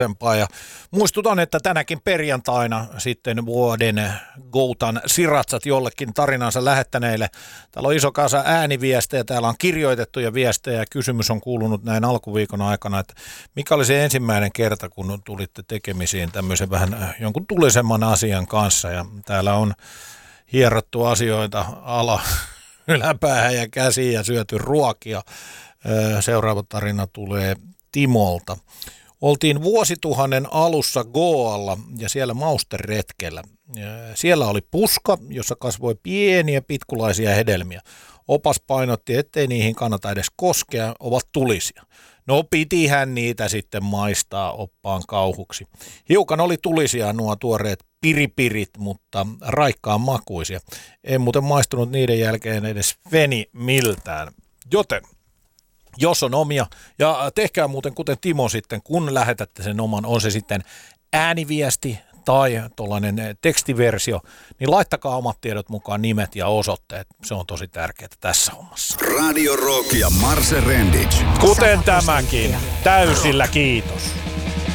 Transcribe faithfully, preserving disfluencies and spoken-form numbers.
Ja muistutan, että tänäkin perjantaina sitten vuoden Goutan siratsat jollekin tarinansa lähettäneille. Täällä on iso kasa ääniviestejä, täällä on kirjoitettuja viestejä ja kysymys on kuulunut näin alkuviikon aikana, että mikä oli se ensimmäinen kerta, kun tulitte tekemisiin tämmöisen vähän jonkun tulisemman asian kanssa ja täällä on hierottu asioita ala, yläpäähän ja käsiin ja syöty ruokia. Seuraava tarina tulee Timolta. Oltiin vuosituhannen alussa Goalla ja siellä mausteretkellä. Siellä oli puska, jossa kasvoi pieniä pitkulaisia hedelmiä. Opas painotti, ettei niihin kannata edes koskea, ovat tulisia. No pitihän niitä sitten maistaa oppaan kauhuksi. Hiukan oli tulisia nuo tuoreet piripirit, mutta raikkaan makuisia. En muuten maistunut niiden jälkeen edes feni miltään. Joten jos on omia, ja tehkää muuten kuten Timo sitten, kun lähetätte sen oman, on se sitten ääniviesti tai tuollainen tekstiversio, niin laittakaa omat tiedot mukaan, nimet ja osoitteet. Se on tosi tärkeää tässä hommassa. Radio Rock ja Marse Rendic. Kuten tämäkin, täysillä kiitos.